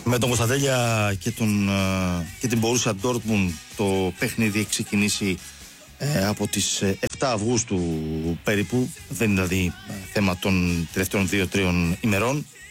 Με τον Κωνσταντέλια και την Μπορούσια Ντόρτμουντ το παιχνίδι έχει ξεκινήσει από τις 7 Αυγούστου περίπου. Δεν είναι δηλαδή θέμα των τελευταίων 2-3 ημερών.